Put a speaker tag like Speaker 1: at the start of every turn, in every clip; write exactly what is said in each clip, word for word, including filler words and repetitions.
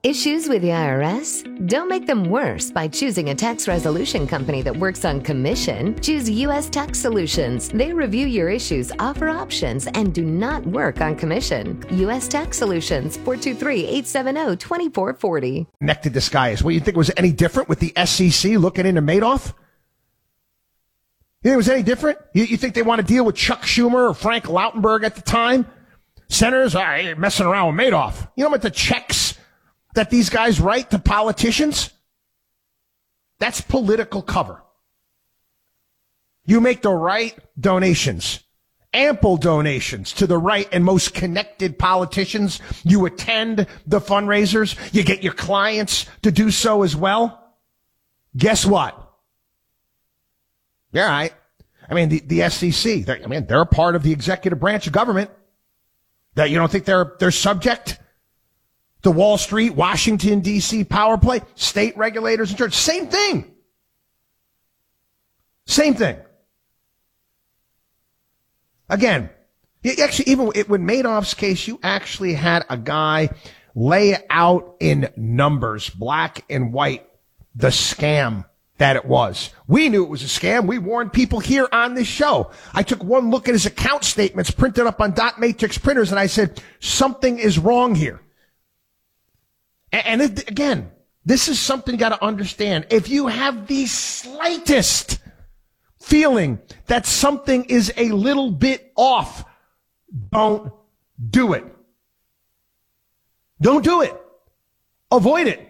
Speaker 1: Issues with the I R S? Don't make them worse by choosing a tax resolution company that works on commission. Choose U S Tax Solutions. They review your issues, offer options, and do not work on commission. U S Tax Solutions, four two three, eight seven zero, two four four zero.
Speaker 2: Connected this guy is. Well, you think it was any different with the S E C looking into Madoff? You think it was any different? You, you think they want to deal with Chuck Schumer or Frank Lautenberg at the time? Senators are messing around with Madoff. You know what the checks that these guys write to politicians? That's political cover. You make the right donations, ample donations to the right and most connected politicians. You attend the fundraisers. You get your clients to do so as well. Guess what? Yeah, right. I mean, the, the S E C, I mean, they're a part of the executive branch of government. That you don't think they're they're subject to Wall Street, Washington, D C power play, state regulators and church. Same thing. Same thing. Again, actually, even when Madoff's case, you actually had a guy lay out in numbers, black and white, the scam that it was. We knew it was a scam. We warned people here on this show. I took one look at his account statements printed up on dot matrix printers, and I said, something is wrong here. And, and it, again, this is something you got to understand. If you have the slightest feeling that something is a little bit off, don't do it. Don't do it. Avoid it.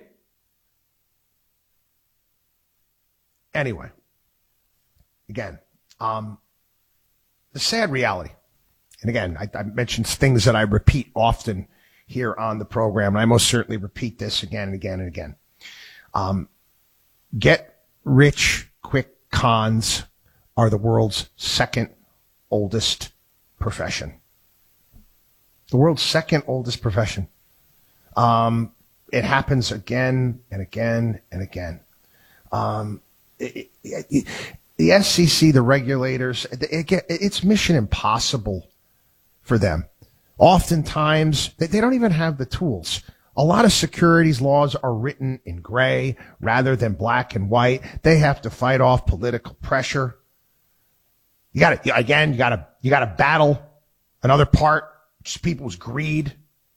Speaker 2: Anyway, again, um, the sad reality, and again, I, I mentioned things that I repeat often here on the program, and I most certainly repeat this again and again and again. Um, get rich quick cons are the world's second oldest profession. The world's second oldest profession. Um, it happens again and again and again. Um, It, it, it, the S E C, the regulators, it, it, it's mission impossible for them. Oftentimes, they, they don't even have the tools. A lot of securities laws are written in gray rather than black and white. They have to fight off political pressure. You got to, again, you got to, you got to battle another part, which is people's greed.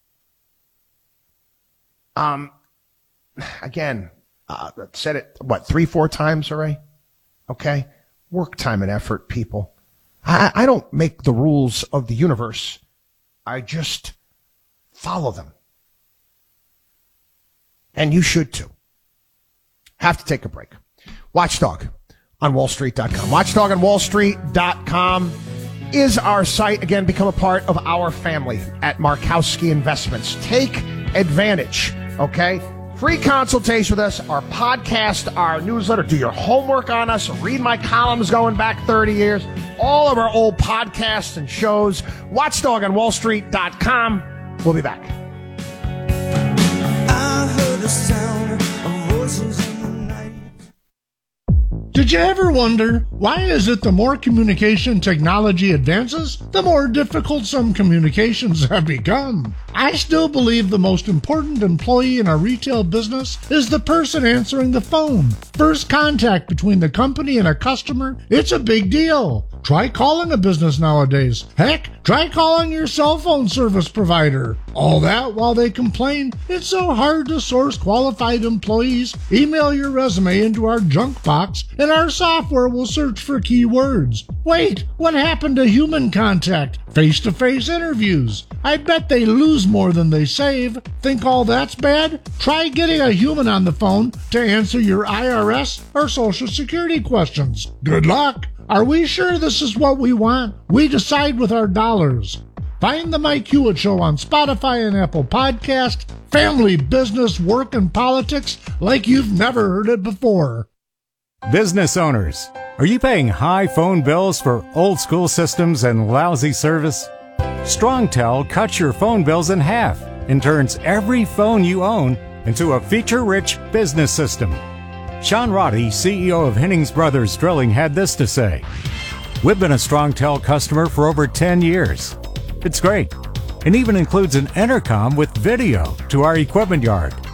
Speaker 2: Um, again, Uh, I've said it, what, three, four times already? Okay. Work, time, and effort, people. I, I don't make the rules of the universe. I just follow them. And you should too. Have to take a break. Watchdog on wall street dot com. watchdog on wall street dot com is our site. Again, become a part of our family at Markowski Investments. Take advantage, okay? Free consultation with us, our podcast, our newsletter. Do your homework on us. Read my columns going back thirty years. All of our old podcasts and shows. watchdog on wall street dot com. We'll be back.
Speaker 3: I heard the sound of voices in the night.
Speaker 4: Did you ever wonder, why is it the more communication technology advances, the more difficult some communications have become? I still believe the most important employee in a retail business is the person answering the phone. First contact between the company and a customer, it's a big deal. Try calling a business nowadays. Heck, try calling your cell phone service provider. All that while they complain it's so hard to source qualified employees. Email your resume into our junk box and our software will search for keywords. Wait, what happened to human contact? Face-to-face interviews. I bet they lose more than they save. Think all that's bad? Try getting a human on the phone to answer your I R S or Social Security questions. Good luck. Are we sure this is what we want? We decide with our dollars. Find the Mike Hewitt Show on Spotify and Apple Podcast. Family, business, work, and politics like you've never heard it before.
Speaker 5: Business owners, are you paying high phone bills for old school systems and lousy service? StrongTel cuts your phone bills in half and turns every phone you own into a feature-rich business system. Sean Roddy, C E O of Hennings Brothers Drilling, had this to say. We've been a StrongTel customer for over ten years. It's great, and even includes an intercom with video to our equipment yard.